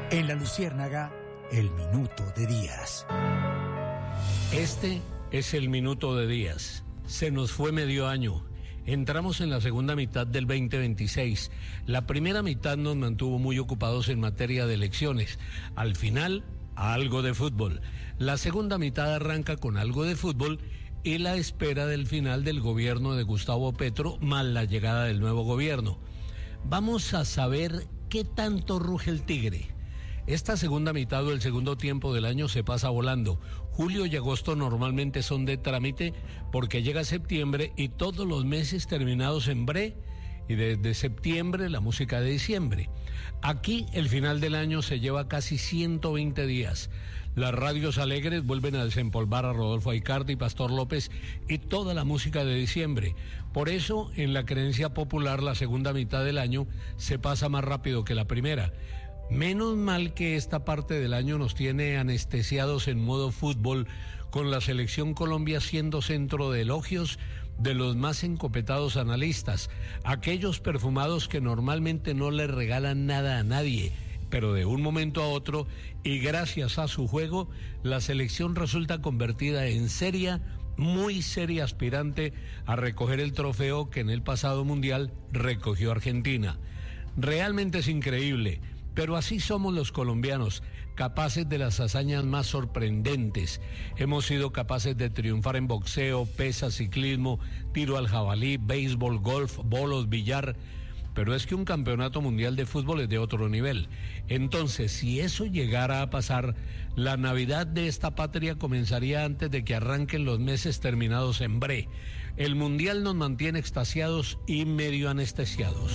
En La Luciérnaga, el minuto de Díaz. Este es el minuto de Díaz. Se nos fue medio año. Entramos en la segunda mitad del 2026. La primera mitad nos mantuvo muy ocupados en materia de elecciones. Al final, algo de fútbol. La segunda mitad arranca con algo de fútbol y la espera del final del gobierno de Gustavo Petro, más la llegada del nuevo gobierno. Vamos a saber qué tanto ruge el tigre. Esta segunda mitad o el segundo tiempo del año se pasa volando. Julio y agosto normalmente son de trámite porque llega septiembre y todos los meses terminados en bre, y desde septiembre la música de diciembre. Aquí el final del año se lleva casi 120 días. Las radios alegres vuelven a desempolvar a Rodolfo Aicardi, Pastor López y toda la música de diciembre. Por eso, en la creencia popular, la segunda mitad del año se pasa más rápido que la primera. Menos mal que esta parte del año nos tiene anestesiados en modo fútbol, con la selección Colombia siendo centro de elogios de los más encopetados analistas, aquellos perfumados que normalmente no le regalan nada a nadie, pero de un momento a otro, y gracias a su juego, la selección resulta convertida en seria, muy seria aspirante a recoger el trofeo que en el pasado mundial recogió Argentina. Realmente es increíble. Pero así somos los colombianos, capaces de las hazañas más sorprendentes. Hemos sido capaces de triunfar en boxeo, pesa, ciclismo, tiro al jabalí, béisbol, golf, bolos, billar. Pero es que un campeonato mundial de fútbol es de otro nivel. Entonces, si eso llegara a pasar, la Navidad de esta patria comenzaría antes de que arranquen los meses terminados en bre. El mundial nos mantiene extasiados y medio anestesiados.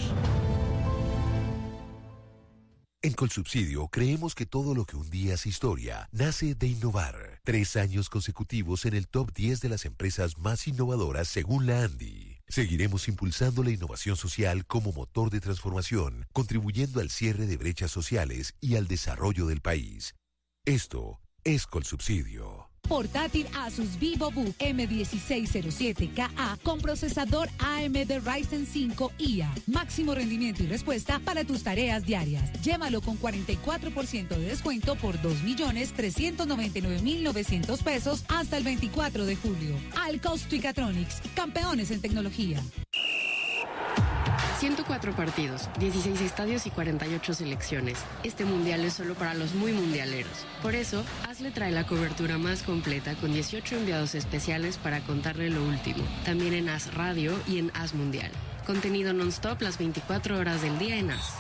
En Colsubsidio creemos que todo lo que un día es historia nace de innovar. 3 años consecutivos en el top 10 de las empresas más innovadoras según la ANDI. Seguiremos impulsando la innovación social como motor de transformación, contribuyendo al cierre de brechas sociales y al desarrollo del país. Esto es Colsubsidio. Portátil Asus VivoBook M1607KA con procesador AMD Ryzen 5 IA. Máximo rendimiento y respuesta para tus tareas diarias. Llévalo con 44% de descuento por 2.399.900 pesos hasta el 24 de julio. Alcosticatronics, campeones en tecnología. 104 partidos, 16 estadios y 48 selecciones. Este mundial es solo para los muy mundialeros. Por eso, ASLE trae la cobertura más completa con 18 enviados especiales para contarle lo último. También en AS Radio y en AS Mundial. Contenido non-stop las 24 horas del día en AS.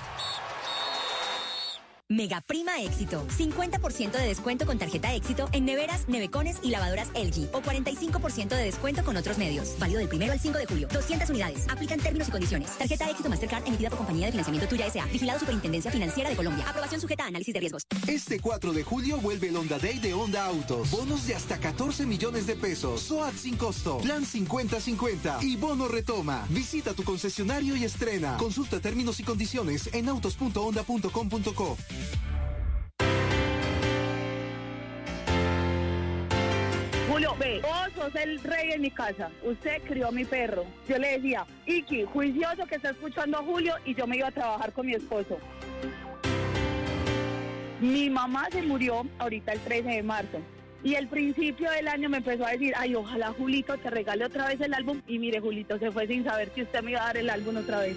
Mega Prima Éxito. 50% de descuento con tarjeta Éxito en neveras, nevecones y lavadoras LG. O 45% de descuento con otros medios. Válido del 1 al 5 de julio. 200 unidades. Aplican términos y condiciones. Tarjeta Éxito Mastercard emitida por Compañía de Financiamiento Tuya S.A. Vigilado Superintendencia Financiera de Colombia. Aprobación sujeta a análisis de riesgos. Este 4 de julio vuelve el Honda Day de Honda Autos. Bonos de hasta 14 millones de pesos. SOAT sin costo. Plan 50-50. Y bono retoma. Visita tu concesionario y estrena. Consulta términos y condiciones en autos.honda.com.co. Julio, ve, vos sos el rey en mi casa. Usted crió a mi perro. Yo le decía, Iki, juicioso que está escuchando a Julio, y yo me iba a trabajar con mi esposo. Mi mamá se murió ahorita el 13 de marzo. Y al principio del año me empezó a decir, ay, ojalá Julito te regale otra vez el álbum. Y mire, Julito se fue sin saber que usted me iba a dar el álbum otra vez.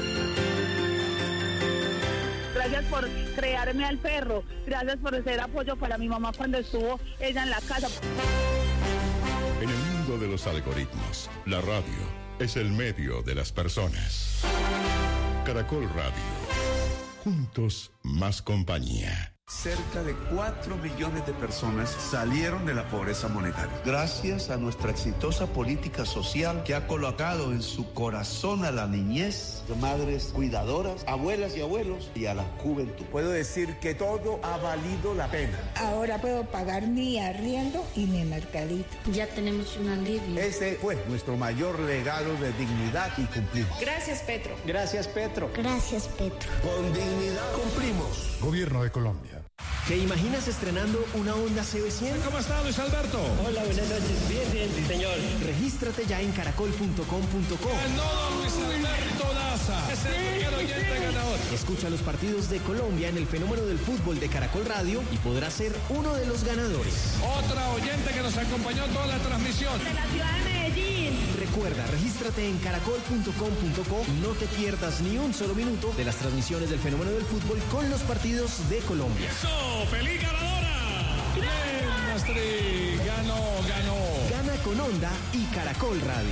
Gracias por crearme al perro. Gracias por ser apoyo para mi mamá cuando estuvo ella en la casa. En el mundo de los algoritmos, la radio es el medio de las personas. Caracol Radio. Juntos, más compañía. Cerca de 4 millones de personas salieron de la pobreza monetaria. Gracias a nuestra exitosa política social que ha colocado en su corazón a la niñez, madres cuidadoras, abuelas y abuelos y a la juventud. Puedo decir que todo ha valido la pena. Ahora puedo pagar mi arriendo y mi mercadito. Ya tenemos un alivio. Ese fue nuestro mayor legado de dignidad y cumplimos. Gracias, Petro. Gracias, Petro. Gracias, Petro. Con dignidad cumplimos. Gobierno de Colombia. ¿Te imaginas estrenando una Honda CB100? ¿Cómo está, Luis Alberto? Hola, buenas noches. Bien, sí, señor. Regístrate ya en caracol.com.co. ¡Ganó Luis Alberto Rosa. Es el primer oyente ganador. Escucha los partidos de Colombia en el Fenómeno del Fútbol de Caracol Radio y podrás ser uno de los ganadores. Otra oyente que nos acompañó toda la transmisión. De la ciudad de Medellín. Recuerda, regístrate en caracol.com.co y no te pierdas ni un solo minuto de las transmisiones del Fenómeno del Fútbol con los partidos de Colombia. ¡Eso! ¡Feliz ganadora! ¡Bien, Astrid! Ganó. Gana con Onda y Caracol Radio.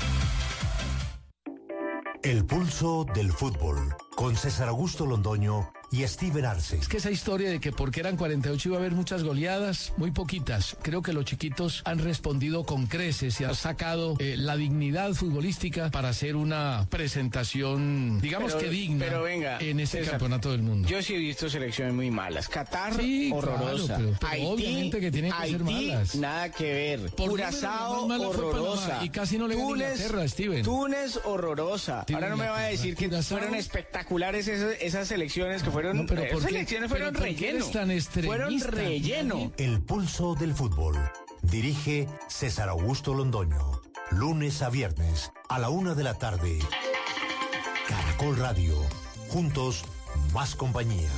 El pulso del fútbol, con César Augusto Londoño y Steven Arce. Es que esa historia de que porque eran 48 iba a haber muchas goleadas, muy poquitas. Creo que los chiquitos han respondido con creces y han sacado la dignidad futbolística para hacer una presentación, digamos que digna, pero venga, en ese César, campeonato del mundo. Yo sí he visto selecciones muy malas. Qatar, sí, horrorosa. Claro, pero Haití, obviamente que tienen que ser malas. Nada que ver. Curazao, horrorosa. Y casi no le gana Inglaterra, Steven. Túnez, horrorosa. Ahora no me va a decir que fueron espectaculares esas selecciones que fueron. No, pero esas selecciones fueron relleno. Fueron relleno. El pulso del fútbol. Dirige César Augusto Londoño. Lunes a viernes a la 1 de la tarde. Caracol Radio. Juntos, más compañía.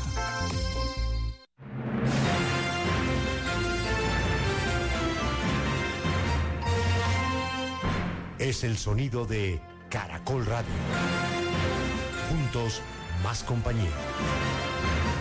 Es el sonido de Caracol Radio. Juntos, más compañía.